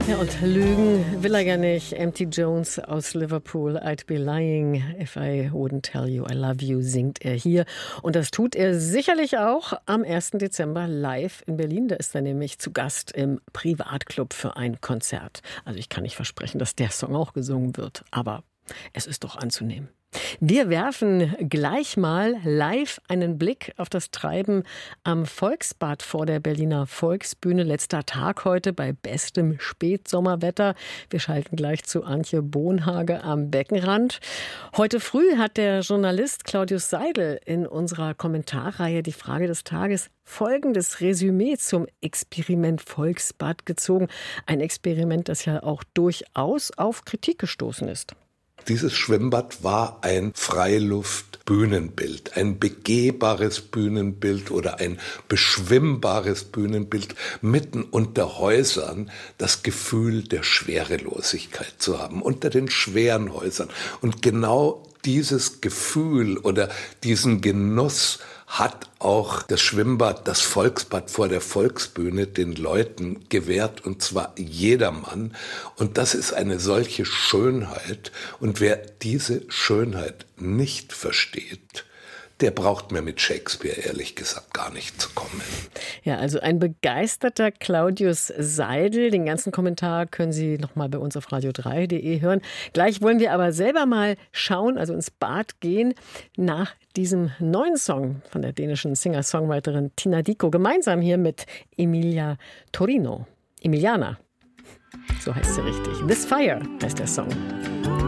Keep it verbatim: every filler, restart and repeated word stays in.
Ja, und lügen will er ja nicht. M T Jones aus Liverpool, I'd be lying if I wouldn't tell you I love you, singt er hier. Und das tut er sicherlich auch am ersten Dezember live in Berlin. Da ist er nämlich zu Gast im Privatclub für ein Konzert. Also ich kann nicht versprechen, dass der Song auch gesungen wird, aber es ist doch anzunehmen. Wir werfen gleich mal live einen Blick auf das Treiben am Volksbad vor der Berliner Volksbühne. Letzter Tag heute bei bestem Spätsommerwetter. Wir schalten gleich zu Antje Bohnhage am Beckenrand. Heute früh hat der Journalist Claudius Seidel in unserer Kommentarreihe die Frage des Tages folgendes Resümee zum Experiment Volksbad gezogen. Ein Experiment, das ja auch durchaus auf Kritik gestoßen ist. Dieses Schwimmbad war ein Freiluftbühnenbild, ein begehbares Bühnenbild oder ein beschwimmbares Bühnenbild, mitten unter Häusern das Gefühl der Schwerelosigkeit zu haben, unter den schweren Häusern. Und genau dieses Gefühl oder diesen Genuss hat auch das Schwimmbad, das Volksbad vor der Volksbühne den Leuten gewährt, und zwar jedermann. Und das ist eine solche Schönheit. Und wer diese Schönheit nicht versteht, der braucht mir mit Shakespeare ehrlich gesagt gar nicht zu kommen. Ja, also ein begeisterter Claudius Seidel. Den ganzen Kommentar können Sie noch mal bei uns auf radio drei punkt de hören. Gleich wollen wir aber selber mal schauen, also ins Bad gehen, nach diesem neuen Song von der dänischen Singer-Songwriterin Tina Dickow, gemeinsam hier mit Emilia Torino. Emiliana, so heißt sie richtig. This Fire heißt der Song.